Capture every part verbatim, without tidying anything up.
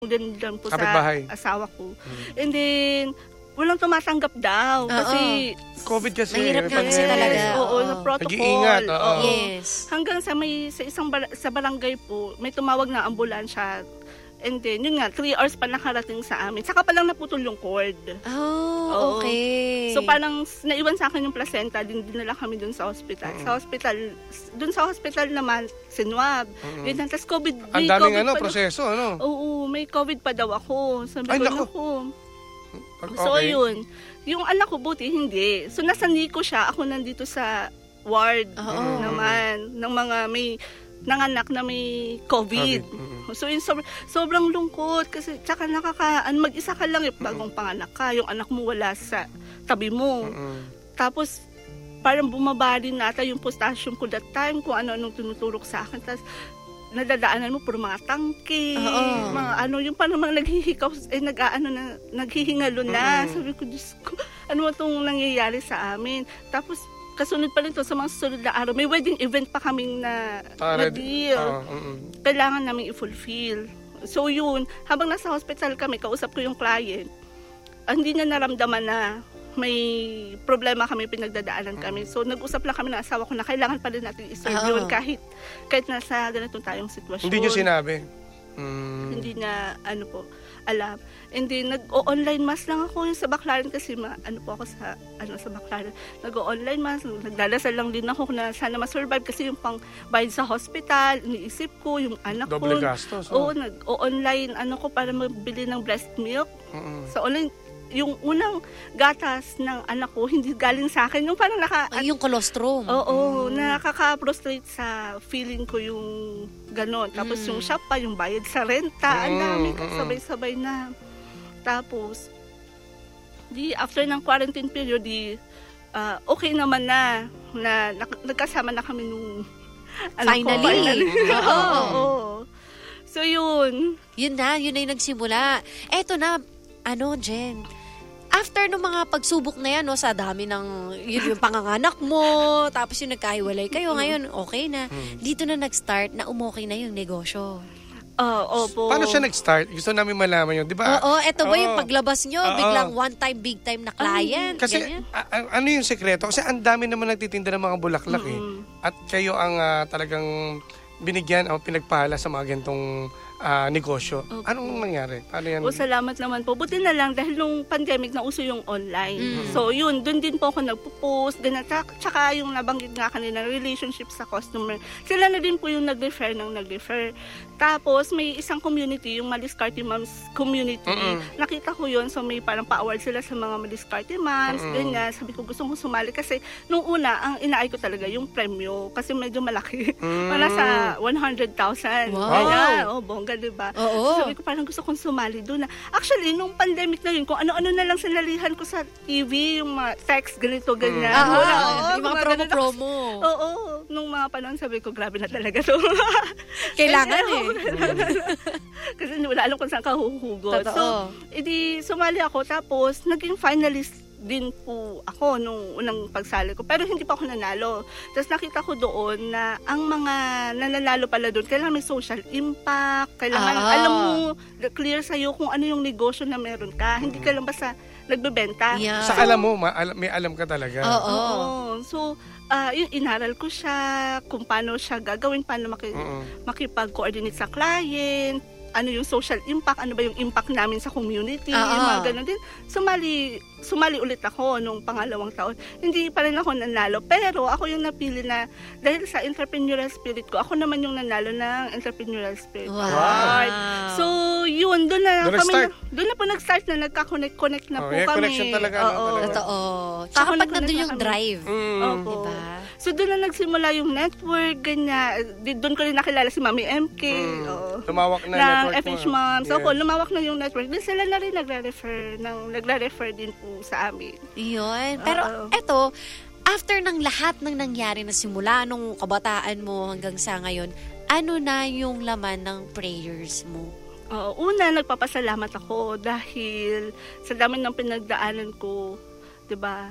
din lang po sa Kapitbahay. asawa ko. Hmm. And then, walang tumatanggap daw. Oo. Kasi, COVID kasi. Mahirap may nga kasi pandemic. talaga. oo, Oo. sa protocol. Nag-iingat, oo. Yes. Hanggang sa may sa isang bar- sa barangay po, may tumawag na ambulansya. And then, yun nga, three hours pa nakarating sa amin. Saka pa lang naputol yung cord. Oh, Oo. okay. So parang s- naiwan sa akin yung placenta, din dinala kami dun sa hospital. Mm. Sa hospital, s- dun sa hospital naman, sinwab. Mm. Ganyan, tas COVID, Ang may daming COVID ano, pa daw- proseso, ano? Oo, may COVID pa daw ako. Sabi Ay, ko, naku. naku. Okay. So, yun. Yung anak ko, buti, hindi. So, nasa Nico siya. Ako nandito sa ward Oo. naman. Ng mga may nanganak na may COVID. COVID, mm. So, yun, sobrang, sobrang lungkot. Kasi, tsaka nakaka, ano, mag-isa ka lang, yung bagong panganak ka. Yung anak mo wala sa tabi mo. Mm-mm. Tapos, parang bumaba din nata yung potassium ko that time, kung ano-anong tinuturok sa akin. Tapos, nadadaanan mo puro mga tangke, Oo. mga ano, yung parang mga naghihikaw, eh, nag-aano na, naghihingalo na. Mm-mm. Sabi ko, Diyos ko, ano ba itong nangyayari sa amin? Tapos, kasunod pa rin to sa mga susunod na araw, may wedding event pa kaming na, Ah, na red- deal. ah, mm-mm. Kailangan namin i-fulfill. So yun, habang nasa hospital kami, kausap ko yung client, ah, hindi niya naramdaman na may problema kami, pinagdadaanan kami. So nag-usap lang kami ng asawa ko na kailangan pa rin natin i-serve Oo. yun kahit, kahit nasa ganitong tayong sitwasyon. Hindi niyo sinabi? Mm. Hindi niya, ano po, alam. And then, nag-o-online mass lang ako yung sa Baclaran kasi ma, ano po ako sa, ano, sa Baclaran. Nag-o-online mass, nagdadasal lang din ako na sana ma-survive kasi yung pang bayad sa hospital, iniisip ko, yung anak Doble ko. gastos. Oo, Oh. nag-o-online, ano ko, para mabili ng breast milk. Mm-mm. Sa online, yung unang gatas ng anak ko, hindi galing sa akin. Yung parang naka... Ay, yung colostrum. Oo, nakaka-prostrate sa feeling ko yung ganon. Tapos Mm. yung shop pa, yung bayad sa renta, ang Mm, dami, mm. sabay-sabay na. Tapos, di after ng quarantine period, di ah, okay naman na, na nak- nagkasama na kami nung anak ko. Finally. Finally. Oo. Oo. oo. So yun. Yun na, yun na yung nagsimula. Eto na, ano, Jen, after ng mga pagsubok na yan, no, sa dami ng, yun yung panganganak mo, tapos yung nagkahiwalay kayo, ngayon, okay na. Dito na nag-start na umokay na yung negosyo. Ah, opo. Paano siya nag-start? Gusto namin malaman yun. Di ba? Oo, eto ba yung Oo. paglabas nyo, Oo. biglang one-time, big-time na client? Kasi ganyan? a- a- ano yung sekreto? Kasi ang dami naman nagtitinda ng mga bulaklak eh. At kayo ang ah, talagang binigyan o pinagpala sa mga ganitong ah, negosyo. Opo. Anong nangyari? Paano yan? O, salamat naman po. Buti na lang dahil nung pandemic na uso yung online. Mm. So, yun, dun din po ako nagpo-post. Ganun. Tsaka, tsaka yung nabanggit nga kanina, relationship sa customer. Sila na din po yung nag-refer ng nag-refer. Tapos, may isang community, yung Maliscarte Moms community. Mm-mm. Nakita ko yun. So, may parang pa-award sila sa mga Maliscarte Moms. Mm-mm. Ganyan. Sabi ko, gusto kong sumali. Kasi, nung una, ang inaay ko talaga yung premyo. Kasi medyo malaki. Mm. Para sa one hundred thousand. Wow. Ganyan. O, bongga, diba? Oo. Sabi ko, parang gusto kong sumali doon. Actually, nung pandemic na yun, kung ano-ano na lang sinalihan ko sa T V, yung mga text, ganito, ganyan. Ah, oo, Wala, oo, oo, yung mga mga ganun. promo-promo. Oo, nung mga panahon, sabi ko, grabe na talaga to. Kailangan eh. Kasi wala alam kung saan ka huhugot. Totoo. So, edi sumali ako, tapos naging finalist din po ako nung unang pagsali ko. Pero hindi pa ako nanalo. Tapos nakita ko doon na ang mga nananalo pala doon, kailangan may social impact, kailangan Ah. alam mo, clear sa'yo kung ano yung negosyo na meron ka. Hindi ka lang basta nagbebenta. Yeah. Sa alam mo, ma- al- may alam ka talaga. Oo. Oo. So, ah, yun, inaral ko siya, kung paano siya gagawin, paano maki- Mm-mm. makipag-coordinate sa client, ano yung social impact, ano ba yung impact namin sa community, Oo. yung mga ganun din. Sumali, sumali ulit ako nung pangalawang taon. Hindi pa rin ako nanalo, pero ako yung napili na, dahil sa entrepreneurial spirit ko, ako naman yung nanalo ng entrepreneurial spirit Wow. award. So, yun, doon na Doon kami, nag-start. na, doon na po nag-start na nagka-connect-connect na Oh, po may kami. connection talaga, no? Oo. Talaga. Totoo. Tsaka Tsaka pag nagkunan nandun na yung kami. drive. Mm. Opo. Diba? So, doon na nagsimula yung network, ganyan. Di- Doon ko rin nakilala si Mami M K. Mm. Oo. Lumawak na ng network F H mo. Moms. Yes. Opo, lumawak na yung network. Then sila na rin nagre-refer, ng, nagre-refer din po sa amin. Yun. Pero Oo. eto, after ng lahat ng nangyari na simula nung kabataan mo hanggang sa ngayon, ano na yung laman ng prayers mo? Oo, una, nagpapasalamat ako dahil sa dami ng pinagdaanan ko, 'di ba?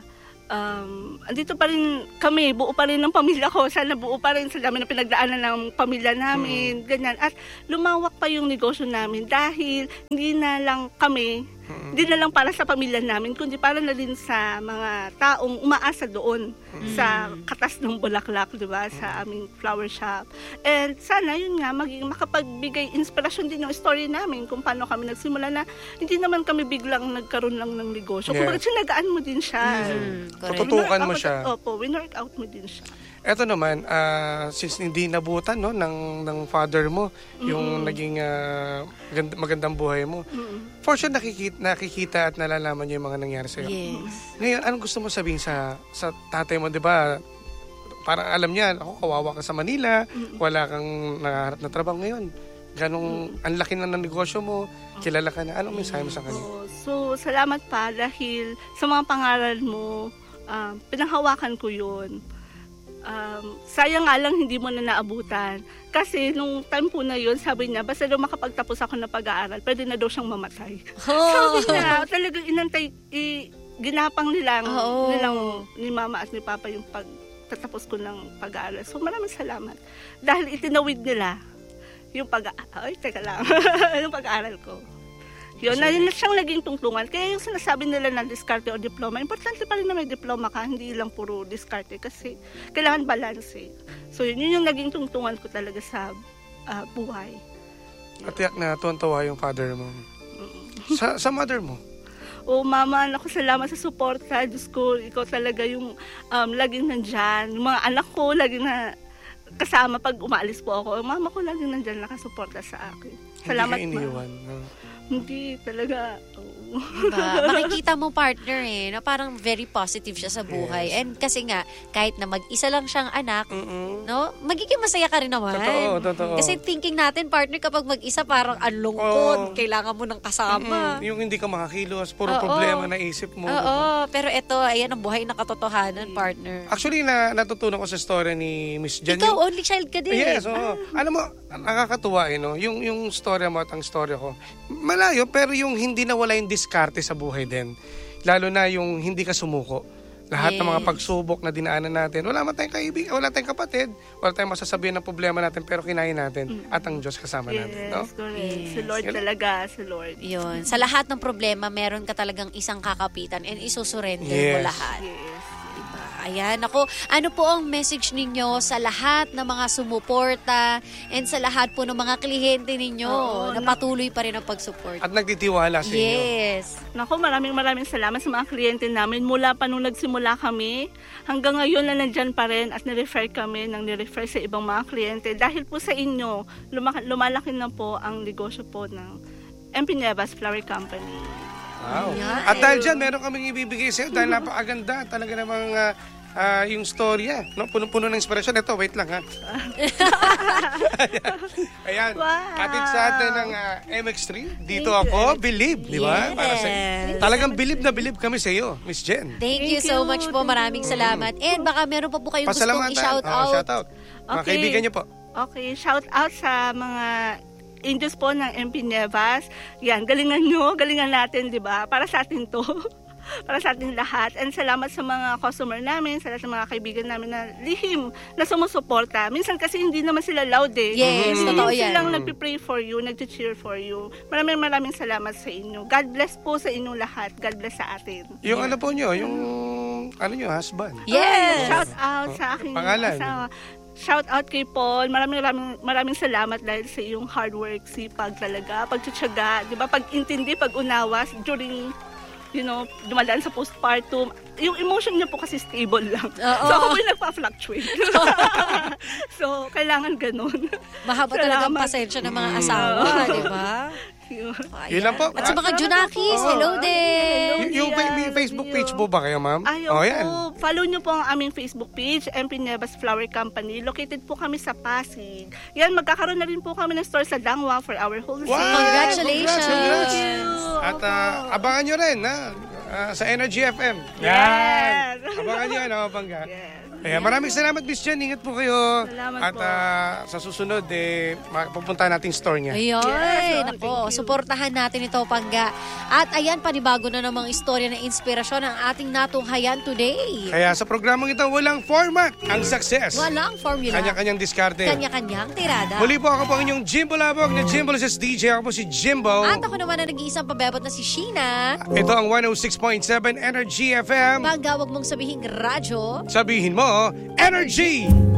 um, andito pa rin kami, buo pa rin ng pamilya ko. Sana buo pa rin sa dami na pinagdaanan ng pamilya namin, ganyan. At lumawak pa yung negosyo namin dahil hindi na lang kami, hindi na lang para sa pamilya namin, kundi para na din sa mga taong umaasa doon sa katas ng bulaklak, di ba? Sa aming flower shop. And sana yun nga, maging makapagbigay inspirasyon din yung story namin kung paano kami nagsimula na hindi naman kami biglang nagkaroon lang ng negosyo. Yes. Kumbaga, sinagaan mo din siya. Mm, correct. Tututukan mo Winwork siya. out- Opo, winwork out mo din siya. Eto naman, ah, since hindi nabutan no, ng, ng father mo, yung naging ah, gand- magandang buhay mo, for sure nakikita, nakikita at nalalaman niyo yung mga nangyari sa'yo. Yes. Ngayon, anong gusto mo sabihin sa sa tatay mo, di ba? Parang alam niya, ako kawawa ka sa Manila, wala kang nangaharap na trabaho ngayon. Ganong, ang laki na ng negosyo mo, kilala ka na. Anong mensahe mo sa kanya? Oo. So, salamat pa dahil sa mga pangaral mo, um, pinanghawakan ko yun. Um, sayang nga lang hindi mo na naabutan. Kasi nung time po na yun, sabi niya, basta daw makapagtapos ako ng pag-aaral, pwede na daw siyang mamatay. Sabi niya, talagang inantay, i, ginapang nilang, Oo. nilang, ni mama at ni papa yung pagtatapos ko ng pag-aaral. So maraming salamat. Dahil itinawid nila yung pag-aaral. Ay, teka lang. yung pag-aaral ko. Yun, na yun na siyang naging tungtungan. Kaya yung sinasabi nila na diskarte o diploma, importante pa rin na may diploma ka, hindi lang puro diskarte kasi kailangan balance eh. So yun, yun yung naging tungtungan ko talaga sa ah, buhay. At tiyak na tuwan-tuwa yung father mo. Sa, sa mother mo? O mama, naku, salamat sa suporta. Diyos ko, ikaw talaga yung um, laging nandyan. Yung mga anak ko, laging na kasama pag umaalis po ako. Mama ko laging nandyan nakasuporta sa akin. Salamat, Hindi ka ma. iniwan. no? Hindi talaga. Oo. Diba? Makikita mo partner eh, na parang very positive siya sa buhay. And kasi nga, kahit na mag-isa lang siyang anak, Mm-mm. no, magiging masaya ka rin naman. Totoo, totoo. Kasi thinking natin, partner, kapag mag-isa, parang ang lungkot, Oo. kailangan mo ng kasama. Mm-mm. Yung hindi ka makakilos, puro Oo. problema na isip mo. Oo, diba? pero ito, ayan ang buhay na katotohanan, partner. Actually, na, natutunan ko sa story ni Miss Jen. Ikaw, yung- only child ka din. Yes, oo. Alam mo, nakakatuwa eh, no? Yung, yung story mo at ang story ko. Malayo, pero yung hindi nawala yung diskarte sa buhay din. Lalo na yung hindi ka sumuko. Lahat ng mga Yes. pagsubok na dinaanan natin. Wala man tayong kaibigan, wala tayong kapatid. Wala tayong masasabihin ng problema natin, pero kinain natin. At ang Diyos kasama natin. No? Yes, correct. Yes. Si Lord talaga, si Lord. Yun. Sa lahat ng problema, meron ka talagang isang kakapitan and isusurrender mo Yes. lahat. Yes. Diba? Ayan, ako, ano po ang message ninyo sa lahat ng mga sumuporta and sa lahat po ng mga kliyente ninyo Oo, na patuloy pa rin ang pag-support? At nagtitiwala sa inyo. Yes. Naku, maraming maraming salamat sa mga kliyente namin. Mula pa nung nagsimula kami, hanggang ngayon na nandyan pa rin at nirefer kami ng nirefer sa ibang mga kliyente. Dahil po sa inyo, lumaki, lumalaki na po ang negosyo po ng M P Nievas Flower Company. Wow. Yan. At dahil dyan, meron kaming ibibigay sa'yo dahil napakaganda talaga namang ah, ah, yung storya. No? Puno-puno ng inspirasyon. Ito, wait lang ha. Ayan. Wow. Atid sa atin ng ah, M X three. Dito ako, believe. Di ba? Yes. Para sa, talagang believe na believe kami sa iyo, Miss Jen. Thank, you Thank so you, much po. thank Maraming salamat. And baka meron pa po kayong gustong Pasalamatan. i-shout Oh, out. shout out. Mga Okay. kaibigan niyo po. Okay, shout out sa mga angels po ng M P Nievas. Yan, galingan nyo, galingan natin, di ba? Para sa atin to. Para sa atin lahat. And salamat sa mga customer namin, sa lahat ng mga kaibigan namin na lihim na sumusuporta. Minsan kasi hindi naman sila loud eh. Yes, Hindi totoo yan. silang nagpipray for you, nagche-cheer for you. Maraming maraming salamat sa inyo. God bless po sa inyong lahat. God bless sa atin. Yung ano po niyo, yung ano niyo, husband. Yes. Shout out sa aking Pangalan. asawa. Shout out kay Paul. Maraming maraming maraming salamat dahil sa iyong hard work, sipag talaga, pagtitiyaga, 'di ba? Pag-intindi, pag-unawa during you know, dumadaan sa postpartum. Yung emotion niya po kasi stable lang. Oo. So ako po yung nagpa-fluctuate. So kailangan ganun. Mahaba talagang Salamat. pasensya ng mga asawa, di ba? Yun. Yun lang po. At sa mga Junakis, hello din. Y- yung fa- may Facebook page po ba kayo, ma'am? Ay, Oh, opo. yan. Follow nyo po ang aming Facebook page, M P Nievas Flower Company. Located po kami sa Pasig. Yan, magkakaroon na rin po kami ng store sa Dangwa for our wholesale. Wow! Congratulations. Congrats, congrats. Thank you. At ah, abangan nyo rin, ha? Ah, sa Energy F M. Yes. Abangan nyo yan, ha, Bangga. Yes. Kaya maraming salamat, Miss Jen. Ingat po kayo. Salamat At po. ah, sa susunod, eh, pupunta natin store niya. Ayun, Yes, oh, nako, thank you. suportahan natin ito, Pangga. At ayan, panibago na namang istorya ng inspirasyon ang ating natunghayan today. Kaya sa programang ito, walang format ang success. Walang formula. Kanya-kanyang diskarte. Kanya-kanyang tirada. Muli po ako po ang inyong Jimbo Labog na Jimbo Liz's D J. Ako po si Jimbo. At ako naman ang nag-iisang pabebot na si Sheena. Ito ang one oh six point seven Energy F M. Pangga, wag mong sabihin radyo. Sabihin mo, Energy!